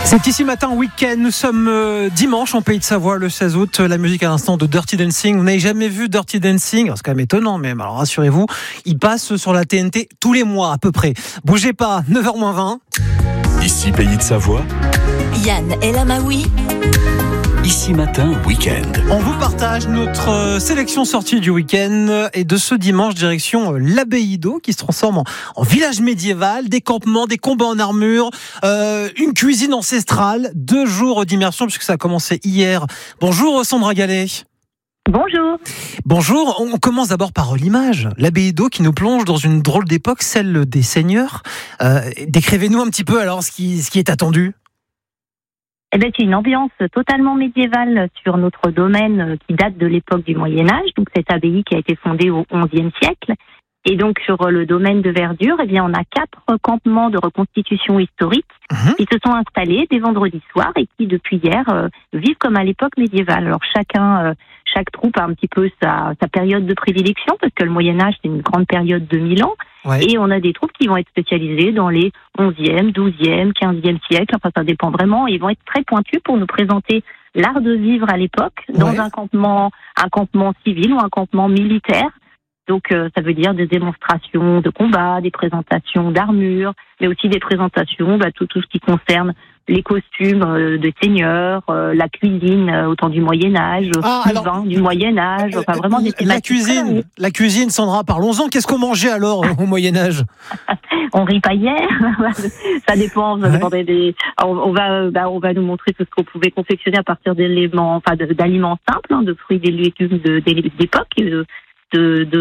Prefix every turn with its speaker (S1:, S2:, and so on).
S1: C'est ici matin week-end, nous sommes dimanche en Pays de Savoie, le 16 août, la musique à l'instant de Dirty Dancing. Vous n'avez jamais vu Dirty Dancing? C'est quand même étonnant, mais alors rassurez-vous, il passe sur la TNT tous les mois à peu près. Bougez pas, 9h-20.
S2: Ici Pays de Savoie,
S3: Yann El-Amaoui.
S2: Ici matin week-end.
S1: On vous partage notre sélection sortie du week-end et de ce dimanche direction l'abbaye d'Eau qui se transforme en village médiéval, des campements, des combats en armure, une cuisine ancestrale, 2 jours d'immersion puisque ça a commencé hier. Bonjour Sandra Gallet.
S4: Bonjour.
S1: Bonjour, on commence d'abord par l'image. L'abbaye d'Eau qui nous plonge dans une drôle d'époque, celle des seigneurs. Décrivez-nous un petit peu alors ce qui est attendu.
S4: Eh bien, c'est une ambiance totalement médiévale sur notre domaine qui date de l'époque du Moyen-Âge. Donc, cette abbaye qui a été fondée au XIe siècle. Et donc, sur le domaine de Verdure, eh bien, on a 4 campements de reconstitution historique qui se sont installés dès vendredi soir et qui, depuis hier, vivent comme à l'époque médiévale. Alors, chaque troupe a un petit peu sa période de prédilection parce que le Moyen-Âge, c'est une grande période de 1000 ans. Ouais. Et on a des troupes qui vont être spécialisées dans les 11e, 12e, 15e siècles. Enfin, ça dépend vraiment. Ils vont être très pointus pour nous présenter l'art de vivre à l'époque dans un campement civil ou un campement militaire. Donc, ça veut dire des démonstrations de combat, des présentations d'armure, mais aussi des présentations, tout ce qui concerne les costumes de seigneurs, la cuisine au temps du Moyen-Âge, le vin du Moyen-Âge, enfin vraiment des thématiques.
S1: La cuisine, Sandra, parlons-en. Qu'est-ce qu'on mangeait alors au Moyen-Âge?
S4: On ripaillait, ça dépend. On va nous montrer tout ce qu'on pouvait confectionner à partir d'éléments, d'aliments simples, de fruits et légumes d'époque. De